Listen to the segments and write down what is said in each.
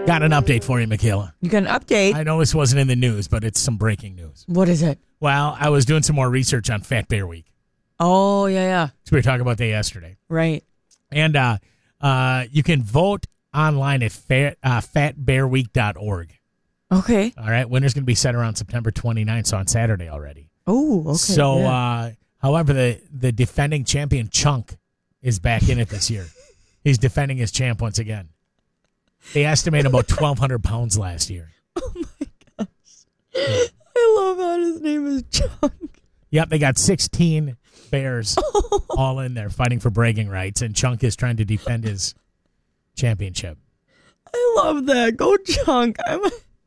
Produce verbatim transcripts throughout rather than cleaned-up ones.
Got an update for you, Michaela. You got an update? I know this wasn't in the news, but it's some breaking news. What is it? Well, I was doing some more research on Fat Bear Week. Oh, yeah, yeah. So we were talking about that yesterday. Right. And uh, uh, you can vote online at fat, uh, fat bear week dot org. Okay. All right. Winner's going to be set around September twenty-ninth, so on Saturday already. Oh, okay. So, yeah. uh, however, the, the defending champion, Chunk, is back in it this year. He's defending his champ once again. They estimate about twelve hundred pounds last year. Oh, my gosh. Yeah. I love how his name is Chunk. Yep, they got sixteen bears all in there fighting for bragging rights, and Chunk is trying to defend his championship. I love that. Go Chunk. I'm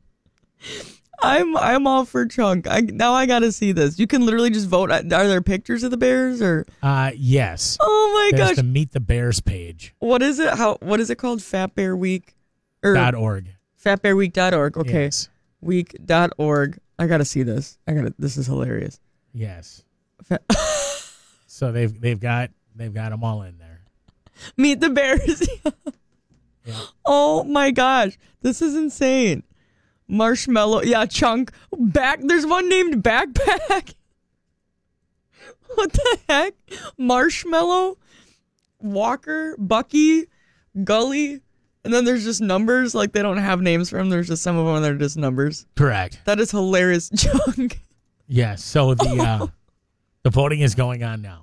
I'm I'm all for Chunk. I now I got to see this. You can literally just vote. Are there pictures of the bears or? Uh, yes. Oh my There's gosh. the Meet the Bears page. What is it? How what is it called? Fat Bear Week or dot org. fat bear week dot org. Okay. Yes. week dot org. I got to see this. I got to This is hilarious. Yes. Fat- so they've they've got they've got them all in there. Meet the Bears. Yeah. Oh my gosh. This is insane. Marshmallow. Yeah, Chunk. Back. There's one named Backpack. What the heck? Marshmallow, Walker, Bucky, Gully, and then there's just numbers. Like they don't have names for them. There's just some of them that are just numbers. Correct. That is hilarious, Chunk. Yes. So the uh, the voting is going on now.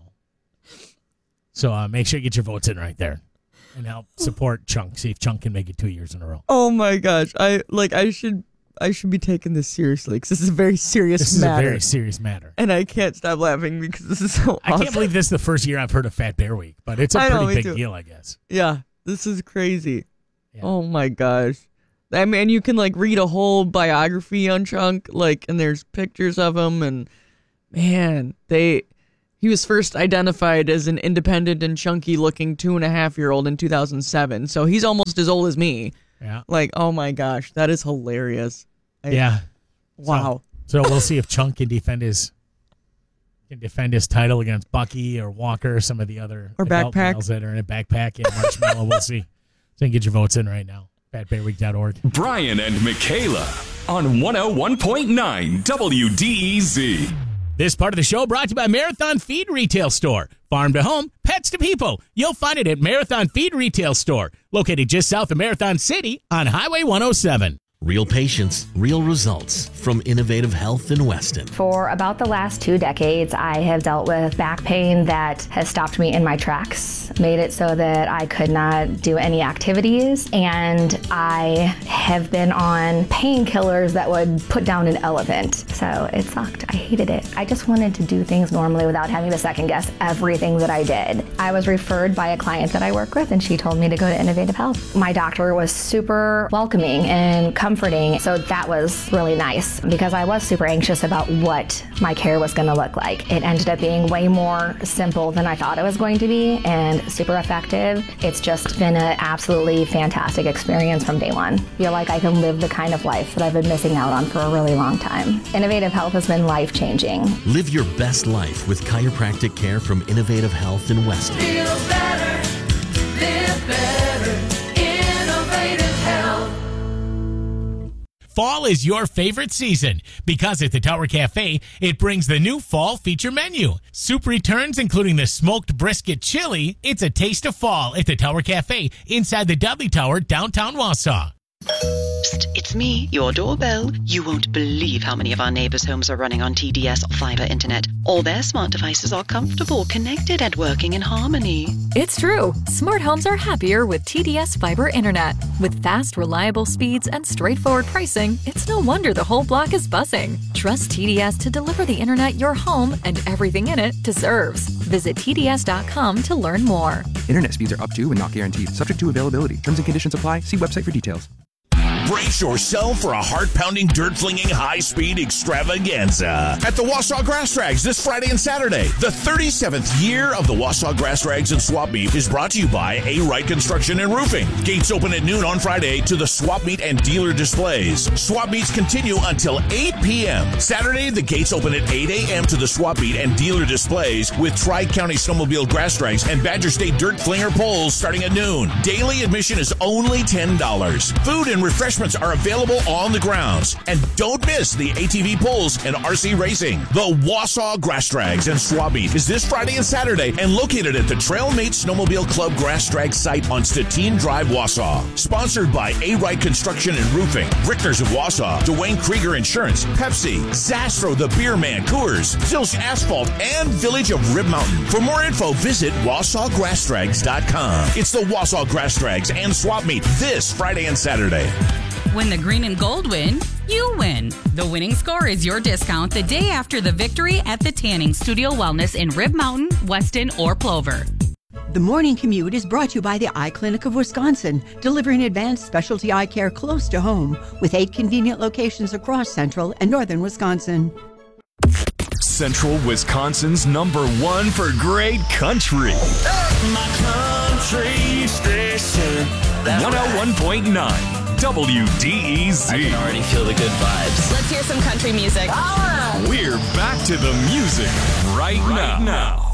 So uh, make sure you get your votes in right there, and help support Chunk. See if Chunk can make it two years in a row. Oh my gosh! I like. I should. I should be taking this seriously because this is a very serious This matter. is a very serious matter. And I can't stop laughing because this is so I awesome. can't believe this is the first year I've heard of Fat Bear Week, but it's a I pretty know, me big too. deal, I guess. Yeah, this is crazy. Yeah. Oh my gosh. I mean, you can like read a whole biography on Chunk, like, and there's pictures of him, and man, they he was first identified as an independent and chunky looking two and a half year old in two thousand seven, so he's almost as old as me. Yeah. Like, oh my gosh, that is hilarious. I, Yeah. Wow. So, so we'll see if Chunk can defend his can defend his title against Bucky or Walker or some of the other Or adult Backpack. males that are in a backpack and Marshmallow. We'll see. So you can get your votes in right now. fat bear week dot org. Brian and Michaela on one oh one point nine W D E Z. This part of the show brought to you by Marathon Feed Retail Store. Farm to home, pets to people. You'll find it at Marathon Feed Retail Store, located just south of Marathon City on Highway one oh seven. Real patients, real results from Innovative Health in Weston. For about the last two decades, I have dealt with back pain that has stopped me in my tracks, made it so that I could not do any activities, and I have been on painkillers that would put down an elephant. So it sucked. I hated it. I just wanted to do things normally without having to second guess everything that I did. I was referred by a client that I work with, and she told me to go to Innovative Health. My doctor was super welcoming and comforting. So that was really nice because I was super anxious about what my care was going to look like. It ended up being way more simple than I thought it was going to be and super effective. It's just been an absolutely fantastic experience from day one. I feel like I can live the kind of life that I've been missing out on for a really long time. Innovative Health has been life-changing. Live your best life with chiropractic care from Innovative Health in Weston. Feel better, live better, Innovative Health. Fall is your favorite season because at the Tower Cafe, it brings the new fall feature menu. Soup returns, including the smoked brisket chili. It's a taste of fall at the Tower Cafe inside the Dudley Tower, downtown Wausau. Psst, it's me, your doorbell. You won't believe how many of our neighbors' homes are running on T D S fiber internet. All their smart devices are comfortable, connected, and working in harmony. It's true. Smart homes are happier with T D S fiber internet. With fast, reliable speeds and straightforward pricing, it's no wonder the whole block is buzzing. Trust T D S to deliver the internet your home and everything in it deserves. Visit T D S dot com to learn more. Internet speeds are up to and not guaranteed. Subject to availability. Terms and conditions apply. See website for details. Brace yourself for a heart-pounding, dirt-flinging, high-speed extravaganza at the Wausau Grass Drags this Friday and Saturday. The thirty-seventh year of the Wausau Grass Drags and Swap Meet is brought to you by A. Wright Construction and Roofing. Gates open at noon on Friday to the Swap Meet and dealer displays. Swap Meets continue until eight p.m. Saturday, the gates open at eight a.m. to the Swap Meet and dealer displays with Tri-County Snowmobile Grass Drags and Badger State Dirt Flinger poles starting at noon. Daily admission is only ten dollars. Food and refreshments are available on the grounds. And don't miss the A T V pulls and R C racing. The Wausau Grass Drags and Swap Meet is this Friday and Saturday and located at the Trailmate Snowmobile Club Grass Drag site on Stettin Drive, Wausau. Sponsored by A. Wright Construction and Roofing, Richters of Wausau, Dwayne Krieger Insurance, Pepsi, Zastro the Beer Man, Coors, Zilch Asphalt, and Village of Rib Mountain. For more info, visit Wausau Grass Drags dot com. It's the Wausau Grass Drags and Swap Meet this Friday and Saturday. When the green and gold win, you win. The winning score is your discount the day after the victory at the Tanning Studio Wellness in Rib Mountain, Weston, or Plover. The Morning Commute is brought to you by the Eye Clinic of Wisconsin, delivering advanced specialty eye care close to home with eight convenient locations across central and northern Wisconsin. Central Wisconsin's number one for great country. My country station. one oh one point nine W D E Z. I can already feel the good vibes. Let's hear some country music. We're back to the music right, right now. now.